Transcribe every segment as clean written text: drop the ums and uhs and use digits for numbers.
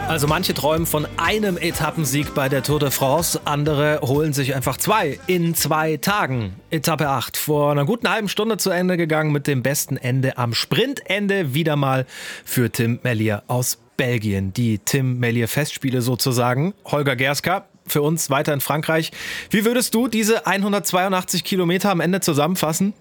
Also manche träumen von einem Etappensieg bei der Tour de France, andere holen sich einfach 2 in 2 Tagen. Etappe 8 vor einer guten halben Stunde zu Ende gegangen mit dem besten Ende am Sprintende wieder mal für Tim Merlier aus Belgien. Die Tim Merlier Festspiele sozusagen. Holger Gerska, für uns weiter in Frankreich. Wie würdest du diese 182 Kilometer am Ende zusammenfassen?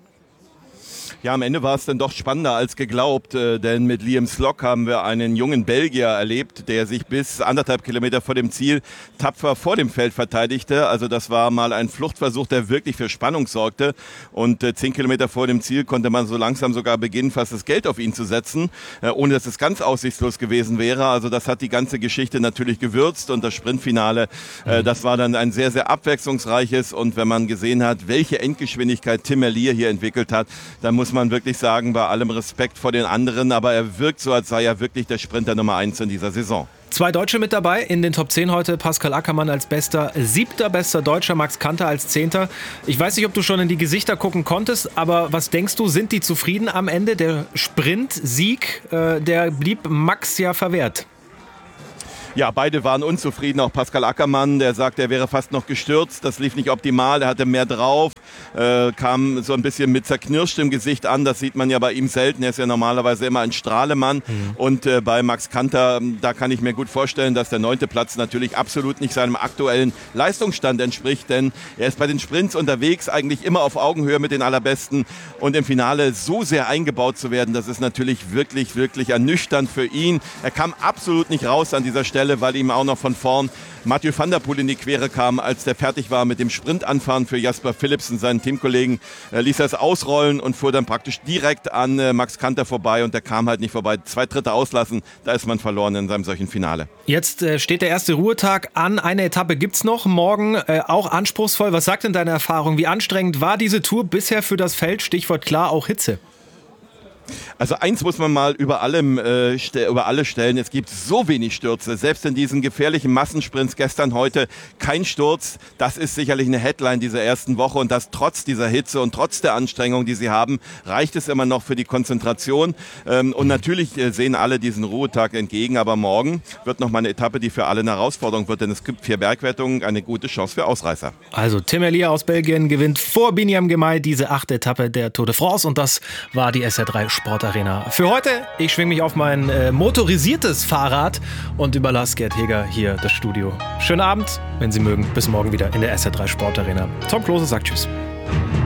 Ja, am Ende war es dann doch spannender als geglaubt, denn mit Liam Slock haben wir einen jungen Belgier erlebt, der sich bis 1,5 Kilometer vor dem Ziel tapfer vor dem Feld verteidigte. Also das war mal ein Fluchtversuch, der wirklich für Spannung sorgte. Und 10 Kilometer vor dem Ziel konnte man so langsam sogar beginnen, fast das Geld auf ihn zu setzen, ohne dass es ganz aussichtslos gewesen wäre. Also das hat die ganze Geschichte natürlich gewürzt und das Sprintfinale, das war dann ein sehr, sehr abwechslungsreiches. Und wenn man gesehen hat, welche Endgeschwindigkeit Tim Merlier hier entwickelt hat, dann muss man wirklich sagen, bei allem Respekt vor den anderen, aber er wirkt so, als sei er wirklich der Sprinter Nummer 1 in dieser Saison. 2 Deutsche mit dabei in den Top 10 heute. Pascal Ackermann als bester, 7. bester Deutscher, Max Kanter als 10. Ich weiß nicht, ob du schon in die Gesichter gucken konntest, aber was denkst du, sind die zufrieden am Ende? Der Sprintsieg, der blieb Max ja verwehrt. Ja, beide waren unzufrieden, auch Pascal Ackermann, der sagt, er wäre fast noch gestürzt, das lief nicht optimal, er hatte mehr drauf, kam so ein bisschen mit zerknirschtem Gesicht an, das sieht man ja bei ihm selten, er ist ja normalerweise immer ein Strahlemann und bei Max Kanter, da kann ich mir gut vorstellen, dass der 9. Platz natürlich absolut nicht seinem aktuellen Leistungsstand entspricht, denn er ist bei den Sprints unterwegs, eigentlich immer auf Augenhöhe mit den Allerbesten und im Finale so sehr eingebaut zu werden, das ist natürlich wirklich, wirklich ernüchternd für ihn. Er kam absolut nicht raus an dieser Stelle, weil ihm auch noch von vorn Mathieu van der Poel in die Quere kam, als der fertig war mit dem Sprintanfahren für Jasper Philipsen, seinen Teamkollegen, ließ er es ausrollen und fuhr dann praktisch direkt an Max Kanter vorbei und der kam halt nicht vorbei. 2 Tritte auslassen, da ist man verloren in seinem solchen Finale. Jetzt steht der erste Ruhetag an, eine Etappe gibt's noch, morgen auch anspruchsvoll. Was sagt denn deine Erfahrung? Wie anstrengend war diese Tour bisher für das Feld? Stichwort klar, auch Hitze. Also eins muss man mal über alle stellen, es gibt so wenig Stürze, selbst in diesen gefährlichen Massensprints gestern, heute kein Sturz, das ist sicherlich eine Headline dieser ersten Woche und das trotz dieser Hitze und trotz der Anstrengung, die sie haben, reicht es immer noch für die Konzentration und natürlich sehen alle diesen Ruhetag entgegen, aber morgen wird noch mal eine Etappe, die für alle eine Herausforderung wird, denn es gibt 4 Bergwertungen, eine gute Chance für Ausreißer. Also Tim Merlier aus Belgien gewinnt vor Biniam Girmay diese 8. Etappe der Tour de France und das war die SR3 Sportarena. Für heute, ich schwinge mich auf mein motorisiertes Fahrrad und überlasse Gerd Heger hier das Studio. Schönen Abend, wenn Sie mögen. Bis morgen wieder in der SR3 Sportarena. Tom Klose sagt Tschüss.